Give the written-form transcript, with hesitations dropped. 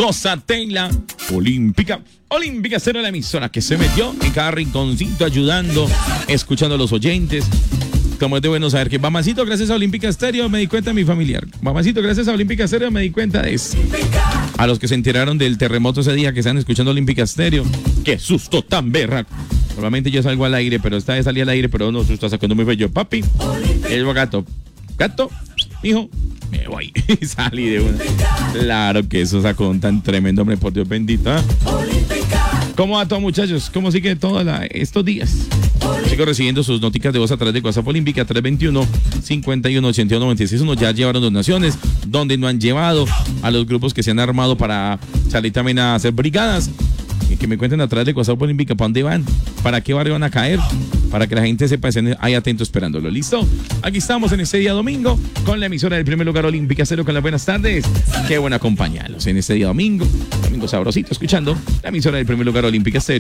Gózatela Olímpica. Olímpica Estéreo, la emisora que se metió en cada rinconcito ayudando, escuchando a los oyentes. Como es de bueno saber que Mamacito, gracias a Olímpica Estéreo me di cuenta de mi familiar. Mamacito, gracias a Olímpica Estéreo me di cuenta de eso. A los que se enteraron del terremoto ese día que están escuchando Olímpica Estéreo. ¡Qué susto tan berraco! Normalmente yo salgo al aire, pero esta vez salí al aire, pero no, susto sacando muy bello. Papi, el gato. Gato, hijo, me voy. Y salí de una. Claro que eso sacó un tan tremendo, hombre, por Dios bendito. ¿Eh? ¿Cómo va todo, muchachos? ¿Cómo sigue todos estos días? Sigo recibiendo sus noticas de voz a través de WhatsApp Olímpica 321-5181-96. Unos ya llevaron donaciones, donde no han llevado a los grupos que se han armado para salir también a hacer brigadas. Y que me cuenten a través de WhatsApp Olímpica para dónde van, para qué barrio van a caer, para que la gente sepa, estén ahí atento esperándolo. ¿Listo? Aquí estamos en este día domingo con la emisora del primer lugar Olímpica Estéreo, con las buenas tardes. Qué buena acompañarlos en este día domingo sabrosito, escuchando la emisora del primer lugar Olímpica Estéreo.